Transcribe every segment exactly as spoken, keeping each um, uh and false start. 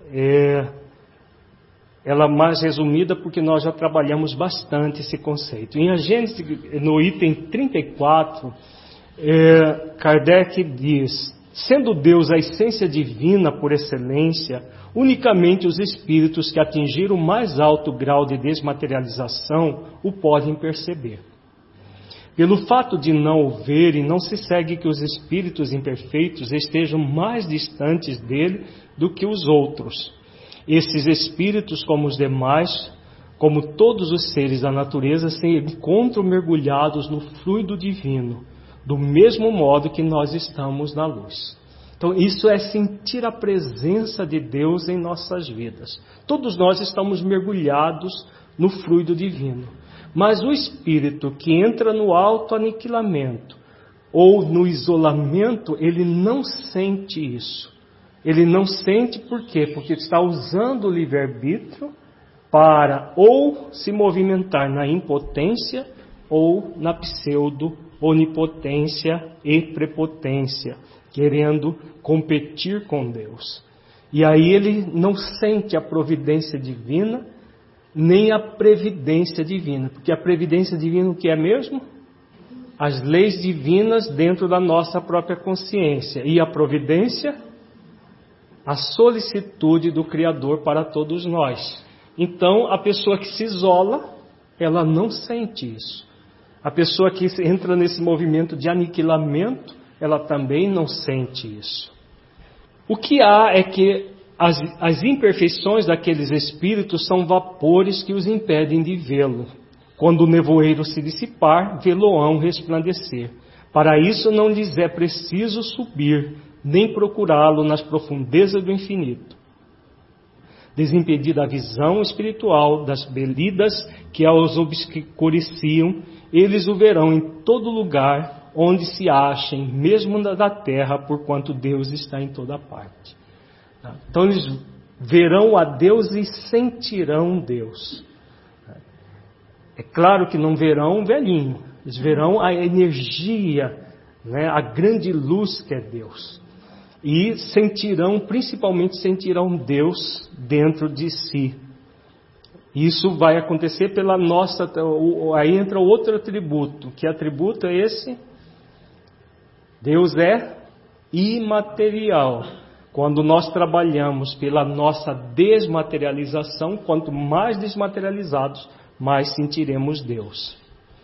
é, ela mais resumida porque nós já trabalhamos bastante esse conceito. Em A Gênese, no item trinta e quatro, é, Kardec diz: sendo Deus a essência divina por excelência, unicamente os espíritos que atingiram o mais alto grau de desmaterialização o podem perceber. Pelo fato de não o verem, não se segue que os espíritos imperfeitos estejam mais distantes dele do que os outros. Esses espíritos, como os demais, como todos os seres da natureza, se encontram mergulhados no fluido divino, do mesmo modo que nós estamos na luz. Então, isso é sentir a presença de Deus em nossas vidas. Todos nós estamos mergulhados no fluido divino. Mas o espírito que entra no autoaniquilamento ou no isolamento, ele não sente isso. Ele não sente por quê? Porque está usando o livre-arbítrio para ou se movimentar na impotência ou na pseudo-onipotência e prepotência, querendo competir com Deus. E aí ele não sente a providência divina, nem a previdência divina. Porque a previdência divina o que é mesmo? As leis divinas dentro da nossa própria consciência. E a providência? A solicitude do Criador para todos nós. Então, a pessoa que se isola, ela não sente isso. A pessoa que entra nesse movimento de aniquilamento, ela também não sente isso. O que há é que as, as imperfeições daqueles espíritos são vapores que os impedem de vê-lo. Quando o nevoeiro se dissipar, vê-lo-ão resplandecer. Para isso não lhes é preciso subir, nem procurá-lo nas profundezas do infinito. Desimpedida a visão espiritual das belidas que os obscureciam, eles o verão em todo lugar onde se achem, mesmo da terra, porquanto Deus está em toda parte. Então eles verão a Deus e sentirão Deus. É claro que não verão um velhinho, eles verão a energia, né, a grande luz que é Deus. E sentirão, principalmente sentirão Deus dentro de si. Isso vai acontecer pela nossa... Aí entra outro atributo. Que atributo é esse? Deus é imaterial. Quando nós trabalhamos pela nossa desmaterialização, quanto mais desmaterializados, mais sentiremos Deus.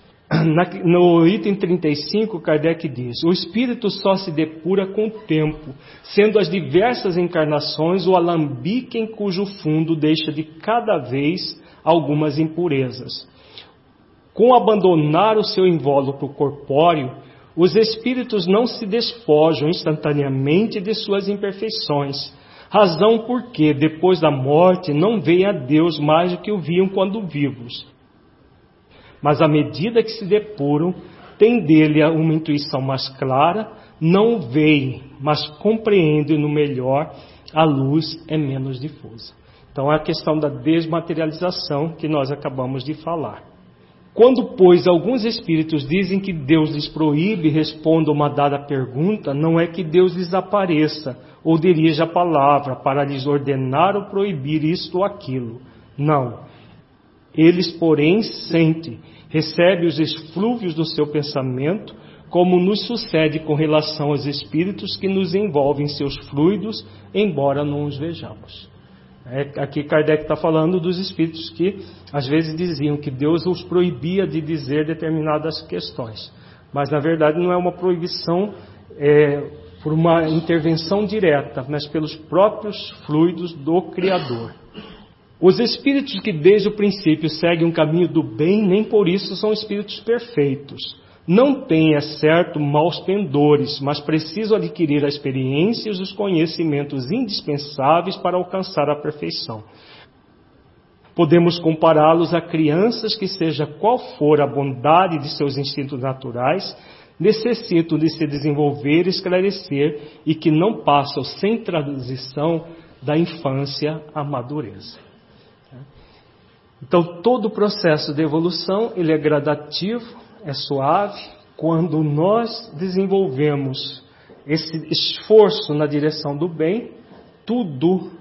No item trinta e cinco, Kardec diz: o espírito só se depura com o tempo, sendo as diversas encarnações o alambique em cujo fundo deixa de cada vez algumas impurezas. Com abandonar o seu invólucro corpóreo, os espíritos não se despojam instantaneamente de suas imperfeições, razão porque, depois da morte, não veem a Deus mais do que o viam quando vivos. Mas à medida que se depuram, têm dele uma intuição mais clara, não o veem, mas compreendem-no melhor, a luz é menos difusa. Então é a questão da desmaterialização que nós acabamos de falar. Quando, pois, alguns espíritos dizem que Deus lhes proíbe respondam uma dada pergunta, não é que Deus lhes apareça ou dirija a palavra para lhes ordenar ou proibir isto ou aquilo. Não. Eles, porém, sentem, recebem os eflúvios do seu pensamento, como nos sucede com relação aos espíritos que nos envolvem em seus fluidos, embora não os vejamos. É, aqui Kardec está falando dos espíritos que às vezes diziam que Deus os proibia de dizer determinadas questões. Mas na verdade não é uma proibição é, por uma intervenção direta, mas pelos próprios fluidos do Criador. Os espíritos que desde o princípio seguem um caminho do bem, nem por isso são espíritos perfeitos. Não têm, é certo, maus pendores, mas precisam adquirir a experiência e os conhecimentos indispensáveis para alcançar a perfeição. Podemos compará-los a crianças que, seja qual for a bondade de seus instintos naturais, necessitam de se desenvolver e esclarecer e que não passam sem transição da infância à madureza. Então, todo o processo de evolução, ele é gradativo, é suave. Quando nós desenvolvemos esse esforço na direção do bem, tudo